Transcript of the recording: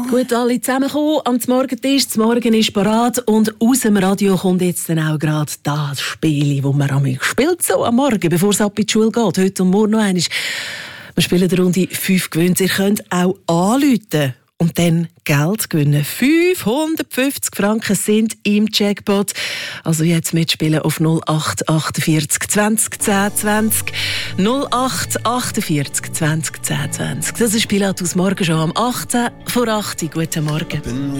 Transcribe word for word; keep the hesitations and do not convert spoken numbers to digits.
Gut, alle zusammenkommen am Morgentisch. Das Morgen ist parat und aus dem Radio kommt jetzt dann auch gerade das Spiel, das man am spielt, so am Morgen, bevor es ab in die Schule geht. Heute und morgen noch einmal. Wir spielen die Runde fünf gewöhnt. Ihr könnt auch anrufen und dann Geld gewinnen. fünfhundertfünfzig Franken sind im Jackpot. Also jetzt mitspielen auf null acht achtundvierzig zwanzig zehn zwanzig. null acht achtundvierzig zwanzig zehn zwanzig. Das ist Pilatus Morgen schon am achtzehn vor acht. Guten Morgen.